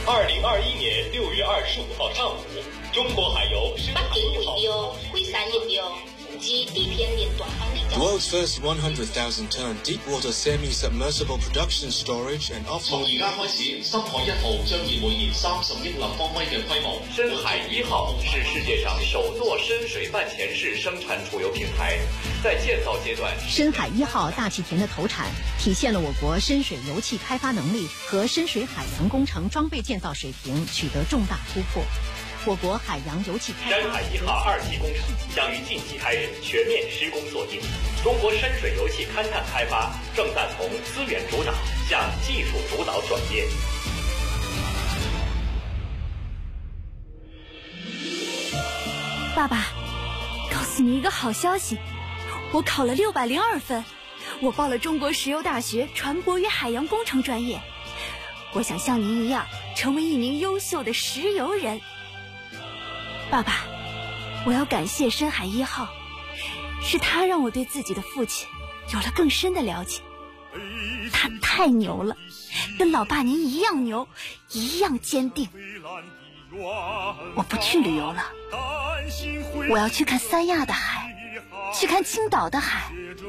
2021年6月25号上午，中国海油深海1号灰山引流及地片连短方面 The world's first 100,000-ton deep-water semi-submersible production storage and 從 offload. 而家開始，深海1號將以每年30億立方米嘅規模。 深海1號是世界上首座深水半潜式生產储油平台，在建造阶段， 深海1号大气田的投产，体现了我国深水油气开发能力和深水海洋工程装备建造水平取得重大突破。我国海洋油气开发深海1号2期工程将于近期开始全面施工锁定。中国深水油气勘探开发正在从资源主导向技术主导转变。 爸爸，告诉你一个好消息，我考了602分，我报了中国石油大学船舶与海洋工程专业。我想像您一样，成为一名优秀的石油人。爸爸，我要感谢深海1号，是他让我对自己的父亲有了更深的了解。他太牛了，跟老爸您一样牛，一样坚定。我不去旅游了，我要去看三亚的海，去看青岛的海，